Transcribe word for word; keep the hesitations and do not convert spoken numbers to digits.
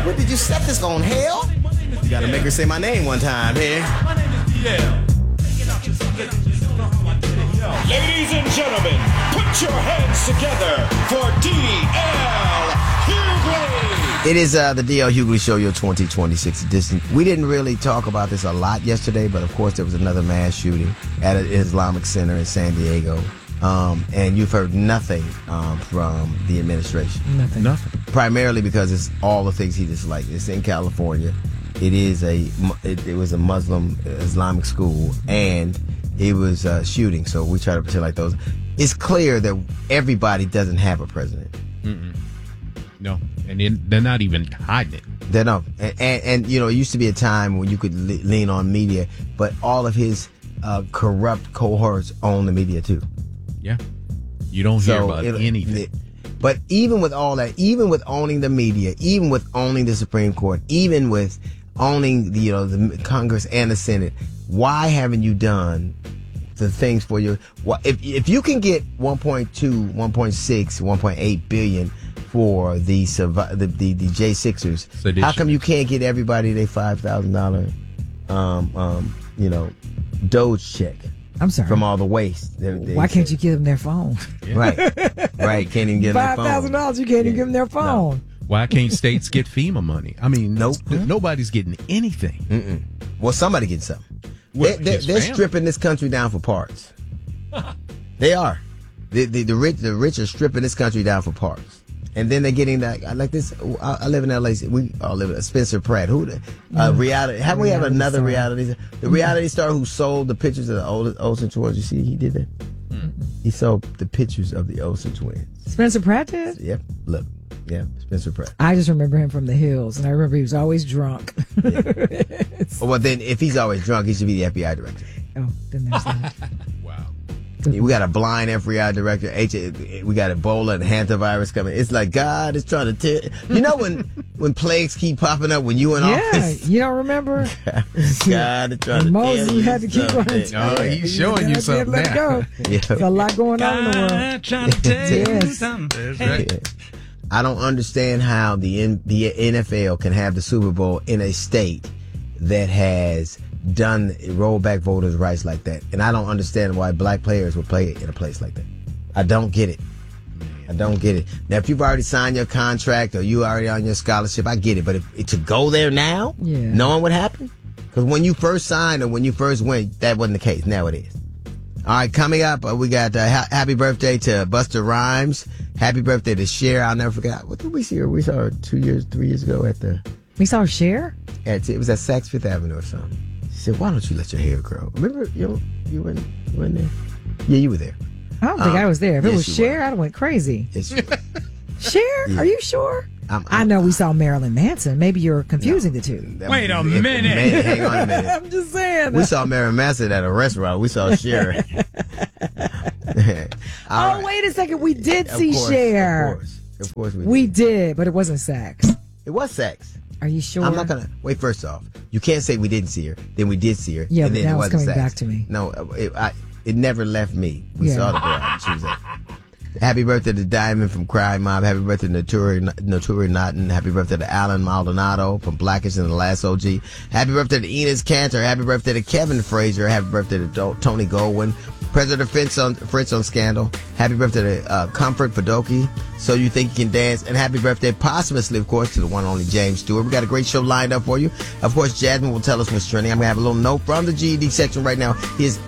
What did you set this on, hell? You gotta make her say my name one time, here. My name is D L. Ladies and gentlemen, put your hands together for D L Hughley. It is uh, the D L Hughley Show, your twenty twenty-six edition. We didn't really talk about this a lot yesterday, but of course there was another mass shooting at an Islamic center in San Diego. Um, and you've heard nothing um, from the administration. Nothing. Nothing. Primarily because it's all the things he disliked. It's in California. It is a, it, it was a Muslim Islamic school, and it was a shooting. So we try to pretend like those. It's clear that everybody doesn't have a president. Mm-mm. No, and they're not even hiding it. They don't. And, and, and, you know, it used to be a time when you could le- lean on media, but all of his uh, corrupt cohorts own the media, too. Yeah. You don't hear So about it- anything. it- but even with all that, even with owning the media, even with owning the Supreme Court, even with owning the, you know, the Congress and the Senate, why haven't you done the things for your, why, if if you can get one point two, one point six, one point eight billion for the survi- the, the, the J sixers, Sedition. how come you can't get everybody their five thousand dollars um um you know Doge check I'm sorry. from all the waste? They- they Why can't say. you give them their phone? Right, right. Can't even get their Five phone. thousand dollars, you can't even Yeah. give them their phone. Why can't states get FEMA money? I mean, Nope. th- nobody's getting anything. Mm-mm. Well, somebody gets something. Well, they, they, his they're family. stripping this country down for parts. They are. The, the, the rich the rich are stripping this country down for parts. And then they're getting that, like this, I, I live in L A, we all live in Spencer Pratt. Who, the, uh, reality, haven't we have Reality another star. reality, the reality star who sold the pictures of the old Olsen twins? You see, he did that? He sold the pictures of the Olsen twins. Spencer Pratt did? Yep, look, yeah, Spencer Pratt. I just remember him from The Hills, and I remember he was always drunk. Well, then, if he's always drunk, he should be the F B I director. Oh, then there's that. Wow. We got a blind F B I director. H- we got Ebola and hantavirus coming. It's like God is trying to tell. You know when when plagues keep popping up when you in Yeah, office. you don't remember? God is trying to Moses tell you had to keep something. on. Oh, he's showing you something Let it now. go. Yeah. There's a lot going on in the world. Trying to tell you Yes. something. That's right. Yeah. I don't understand how the N- the N F L can have the Super Bowl in a state that has done rollback voters' rights like that, and I don't understand why black players would play in a place like that. I don't get it. I don't get it. Now, if you've already signed your contract or you already on your scholarship, I get it. But if, to go there now, Yeah. knowing what happened, because when you first signed or when you first went, that wasn't the case. Now it is. All right, coming up, uh, we got uh, ha- happy birthday to Busta Rhymes. Happy birthday to Cher. I'll never forget. What did we see her? We saw her two years, three years ago at the. We saw Cher? At, it was at Saks Fifth Avenue or something. She said, "Why don't you let your hair grow?" Remember, you you were you were in there. Yeah, you were there. I don't think Um, I was there. If it yes, was you Cher, were. I'd have went crazy. Yes, you were. Cher? Yeah. Are you sure? I'm- I I'm- know we saw Marilyn Manson. Maybe you're confusing the two. That- Wait a if- minute. man, hang on a minute. I'm just saying. We saw Mary Manson at a restaurant. We saw Cher. oh, wait a second. We did Of see course, Cher. Of course, of course we, We did. did, but it wasn't sex. It was sex. Are you sure? I'm not gonna wait. First off, you can't say we didn't see her. Then we did see her. Yeah, and but then now it it's wasn't coming sex. back to me. No, it, I, it never left me. We Yeah. saw the girl. She was like, happy birthday to Diamond from Crime Mob. Happy birthday to Naturi Naturi Naughton. Happy birthday to Alan Maldonado from Blackish and the Last O G. Happy birthday to Enos Cantor. Happy birthday to Kevin Frazier. Happy birthday to Do- Tony Goldwyn. President Fritz on, Fritz on Scandal. Happy birthday to uh, Comfort Padoki. So You Think You Can Dance. And happy birthday, posthumously, of course, to the one and only James Stewart. We got a great show lined up for you. Of course, Jasmine will tell us what's trending. I'm going to have a little note from the G E D section right now. His